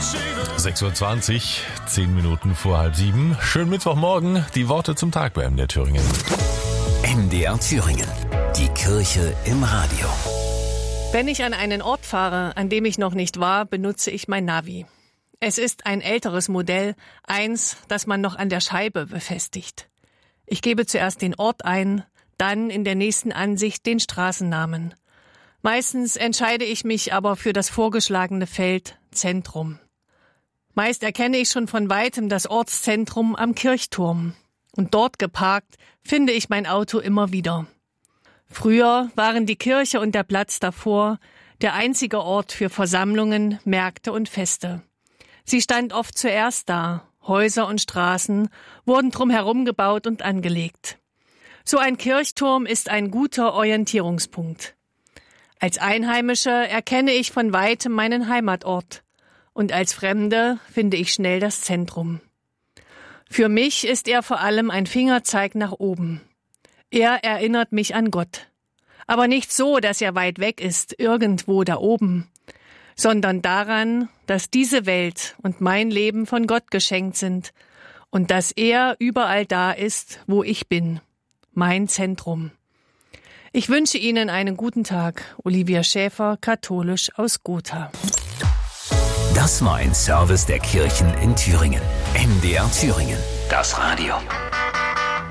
6:20 Uhr, 10 Minuten vor 6:30. Schönen Mittwochmorgen, die Worte zum Tag bei MDR Thüringen. MDR Thüringen, die Kirche im Radio. Wenn ich an einen Ort fahre, an dem ich noch nicht war, benutze ich mein Navi. Es ist ein älteres Modell, eins, das man noch an der Scheibe befestigt. Ich gebe zuerst den Ort ein, dann in der nächsten Ansicht den Straßennamen. Meistens entscheide ich mich aber für das vorgeschlagene Feld Zentrum. Meist erkenne ich schon von weitem das Ortszentrum am Kirchturm. Und dort geparkt finde ich mein Auto immer wieder. Früher waren die Kirche und der Platz davor der einzige Ort für Versammlungen, Märkte und Feste. Sie stand oft zuerst da. Häuser und Straßen wurden drumherum gebaut und angelegt. So ein Kirchturm ist ein guter Orientierungspunkt. Als Einheimische erkenne ich von weitem meinen Heimatort und als Fremde finde ich schnell das Zentrum. Für mich ist er vor allem ein Fingerzeig nach oben. Er erinnert mich an Gott. Aber nicht so, dass er weit weg ist, irgendwo da oben, sondern daran, dass diese Welt und mein Leben von Gott geschenkt sind und dass er überall da ist, wo ich bin. Mein Zentrum. Ich wünsche Ihnen einen guten Tag. Olivia Schäfer, katholisch aus Gotha. Das war ein Service der Kirchen in Thüringen. MDR Thüringen, das Radio.